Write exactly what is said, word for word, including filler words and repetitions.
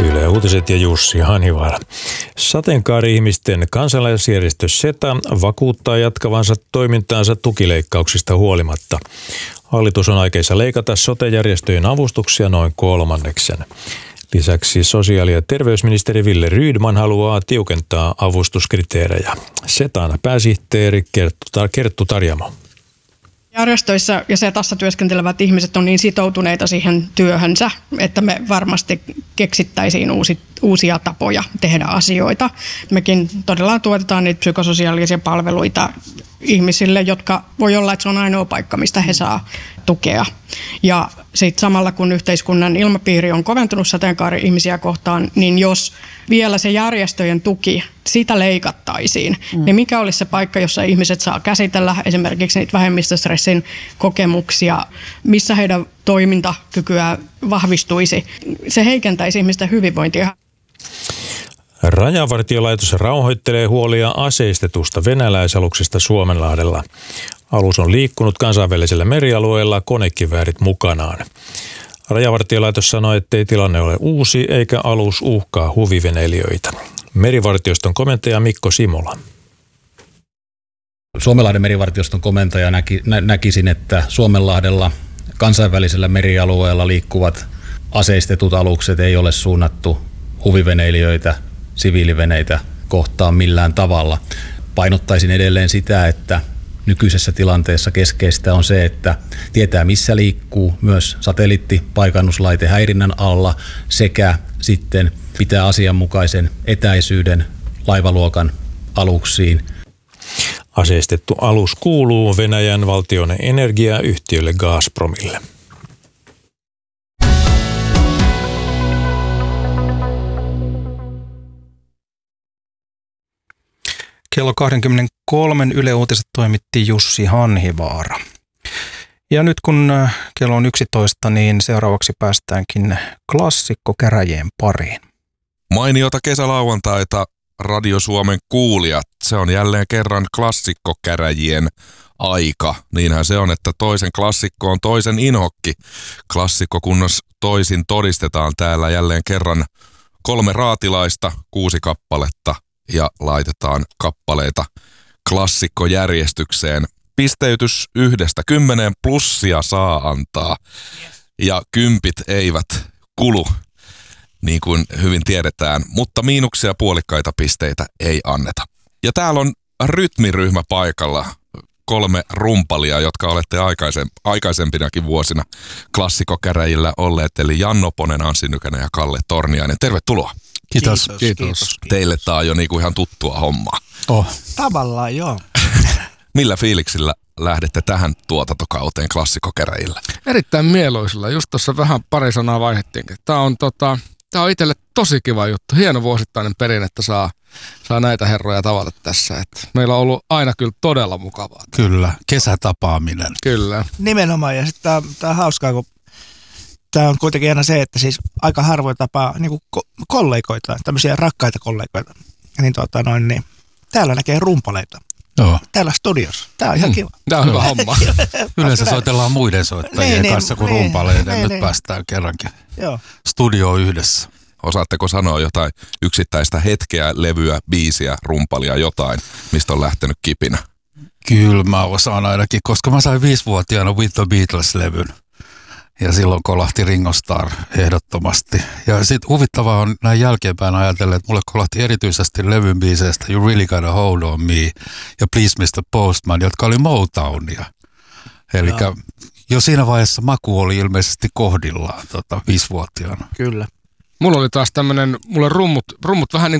Yle Uutiset ja Jussi Hanivaara. Sateenkaari-ihmisten kansalaisjärjestö SETA vakuuttaa jatkavansa toimintaansa tukileikkauksista huolimatta. Hallitus on aikeissa leikata sote-järjestöjen avustuksia noin kolmanneksen. Lisäksi sosiaali- ja terveysministeri Wille Rydman haluaa tiukentaa avustuskriteerejä. SETAn pääsihteeri Kerttu Tarjamo. Järjestöissä ja SETassa työskentelevät ihmiset on niin sitoutuneita siihen työhönsä, että me varmasti keksittäisiin uusi, uusia tapoja tehdä asioita. Mekin todella tuotetaan niitä psykososiaalisia palveluita ihmisille, jotka voi olla, että se on ainoa paikka, mistä he saa tukea. Ja sitten samalla kun yhteiskunnan ilmapiiri on koventunut sateenkaari-ihmisiä kohtaan, niin jos vielä se järjestöjen tuki, sitä leikattaisiin, mm. niin mikä olisi se paikka, jossa ihmiset saa käsitellä esimerkiksi niitä vähemmistöstressin kokemuksia, missä heidän toimintakykyä vahvistuisi. Se heikentäisi ihmisten hyvinvointia. Rajavartiolaitos rauhoittelee huolia aseistetusta venäläisaluksesta Suomenlahdella. Alus on liikkunut kansainvälisellä merialueella konekiväärit mukanaan. Rajavartiolaitos sanoi, ettei tilanne ole uusi eikä alus uhkaa huviveneilijöitä. Merivartioston komentaja Mikko Simola. Suomenlahden merivartioston komentaja näki, nä, näkisin, että Suomenlahdella kansainvälisellä merialueella liikkuvat aseistetut alukset ei ole suunnattu huviveneilijöitä, siviiliveneitä kohtaan millään tavalla. Painottaisin edelleen sitä, että nykyisessä tilanteessa keskeistä on se, että tietää missä liikkuu, myös satelliittipaikannuslaite häirinnän alla sekä sitten pitää asianmukaisen etäisyyden laivaluokan aluksiin. Aseistettu alus kuuluu Venäjän valtion energiayhtiölle Gazpromille. Kello kaksikymmentäkolme Yle Uutiset toimitti Jussi Hanhivaara. Ja nyt kun kello on yksitoista, niin seuraavaksi päästäänkin klassikkokäräjien pariin. Mainiota kesälauantaita Radio Suomen kuulijat. Se on jälleen kerran klassikkokäräjien aika. Niinhän se on, että toisen klassikko on toisen inhokki. Klassikkokunnos toisin todistetaan täällä jälleen kerran kolme raatilaista, kuusi kappaletta. Ja laitetaan kappaleita klassikkojärjestykseen. Pisteytys yhdestä kymmeneen, plussia saa antaa. Ja kympit eivät kulu, niin kuin hyvin tiedetään, mutta miinuksia puolikkaita pisteitä ei anneta. Ja täällä on rytmiryhmä paikalla, kolme rumpalia, jotka olette aikaisem, aikaisempinakin vuosina klassikokäräjillä olleet, eli Janno Ponen, Anssi Nykänen ja Kalle Torniainen. Tervetuloa. Kiitos, kiitos. kiitos. kiitos. Teille tää on jo niinku ihan tuttua hommaa. Oh. Tavallaan joo. Millä fiiliksillä lähdette tähän tuotantokauteen klassikokäräjillä? Erittäin mieluisilla. Just tuossa vähän pari sanaa vaihdettiinkin. Tää on, tota, tää on itselle tosi kiva juttu. Hieno vuosittainen perinne, että saa, saa näitä herroja tavata tässä. Et meillä on ollut aina kyllä todella mukavaa. Kyllä, kesätapaaminen. Kyllä. Nimenomaan, ja sitten tää, tää on hauskaa, kun tämä on kuitenkin aina se, että siis aika harvoin tapaa niin kuin kollegoita, tämmöisiä rakkaita kollegoita. Niin, tota noin, niin täällä näkee rumpaleita. Joo. Täällä studiossa. Tämä on ihan mm. kiva. Tämä on hyvä homma. Yleensä soitellaan muiden soittajien niin, kanssa kuin niin, rumpaleiden. Niin, Nyt niin. päästään kerrankin Joo. studioon yhdessä. Osaatteko sanoa jotain yksittäistä hetkeä, levyä, biisiä, rumpalia, jotain, mistä on lähtenyt kipinä? Kyllä mä osaan ainakin, koska mä sain viisivuotiaana With the Beatles-levyn. Ja silloin kolahti Ringo Starr ehdottomasti. Ja sitten huvittavaa on näin jälkeenpäin ajatella, että mulle kolahti erityisesti levyn biiseistä You Really Gotta Hold On Me ja Please mister Postman, jotka oli Motownia. Eli jo siinä vaiheessa maku oli ilmeisesti kohdillaan tota, viisivuotiaana. Kyllä. Mulla oli taas tämmönen, mulla rummut, rummut vähän niin